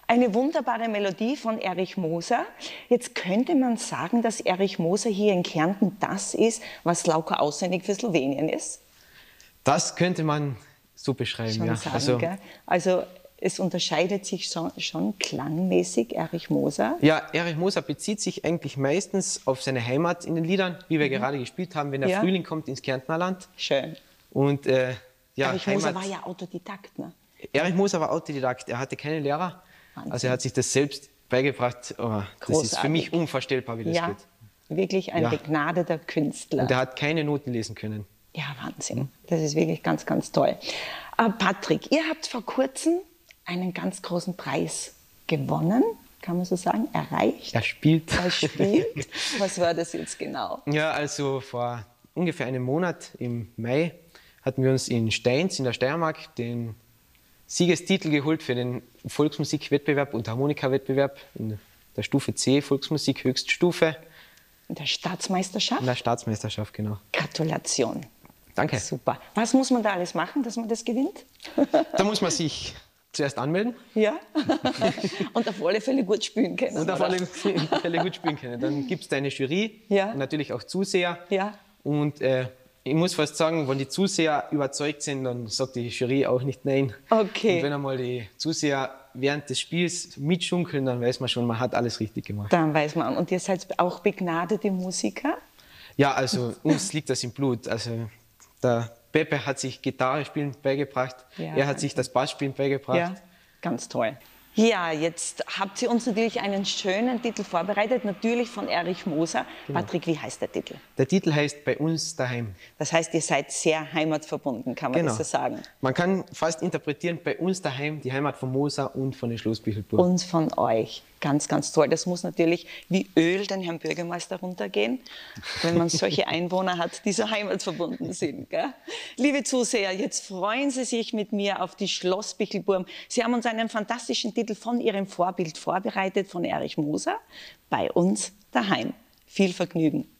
Eine wunderbare Melodie von Erich Moser. Jetzt könnte man sagen, dass Erich Moser hier in Kärnten das ist, was Lauka auswendig für Slowenien ist? Das könnte man so beschreiben, Schon ja. sagen, gell? Also es unterscheidet sich schon klangmäßig, Erich Moser. Ja, Erich Moser bezieht sich eigentlich meistens auf seine Heimat in den Liedern, wie wir gerade gespielt haben, wenn der Ja. Frühling kommt ins Kärntner Land. Schön. Und ja, Erich Moser war ja Autodidakt, ne? Erich Moser war Autodidakt, er hatte keine Lehrer. Wahnsinn. Also er hat sich das selbst beigebracht. Oh, das ist für mich unvorstellbar, wie das Ja, geht. wirklich ein Ja. begnadeter Künstler. Und er hat keine Noten lesen können. Ja, Wahnsinn. Das ist wirklich ganz, ganz toll. Patrick, ihr habt vor kurzem einen ganz großen Preis gewonnen, kann man so sagen, erreicht. Er spielt. Er spielt. Was war das jetzt genau? Ja, also vor ungefähr einem Monat, im Mai, hatten wir uns in Steins in der Steiermark den Siegestitel geholt für den Volksmusikwettbewerb und Harmonikawettbewerb in der Stufe C, Volksmusik Höchststufe. In der Staatsmeisterschaft? In der Staatsmeisterschaft, genau. Gratulation. Danke. Super. Was muss man da alles machen, dass man das gewinnt? Da muss man sich zuerst anmelden. Ja. Und auf alle Fälle gut spielen können. Und auf oder? alle Fälle gut spielen können. Dann gibt es da eine Jury, Ja. und natürlich auch Zuseher. Ja. Und ich muss fast sagen, wenn die Zuseher überzeugt sind, dann sagt die Jury auch nicht nein. Okay. Und wenn einmal die Zuseher während des Spiels mitschunkeln, dann weiß man schon, man hat alles richtig gemacht. Dann weiß man. Und ihr seid auch begnadete Musiker? Ja, also uns liegt das im Blut. Also der Pepe hat sich Gitarre spielen beigebracht, Ja. er hat sich das Bassspielen beigebracht. Ja, ganz toll. Ja, jetzt habt ihr uns natürlich einen schönen Titel vorbereitet, natürlich von Erich Moser. Genau. Patrick, wie heißt der Titel? Der Titel heißt Bei uns daheim. Das heißt, ihr seid sehr heimatverbunden, kann man Genau. das so sagen? Man kann fast interpretieren, bei uns daheim, die Heimat von Moser und von den Schloss Bichelburg. Uns von euch. Ganz, ganz toll. Das muss natürlich wie Öl den Herrn Bürgermeister runtergehen, wenn man solche Einwohner hat, die so heimatverbunden sind. Gell? Liebe Zuseher, jetzt freuen Sie sich mit mir auf die Schloss Bichelburg. Sie haben uns einen fantastischen Titel von Ihrem Vorbild vorbereitet, von Erich Moser, Bei uns daheim. Viel Vergnügen.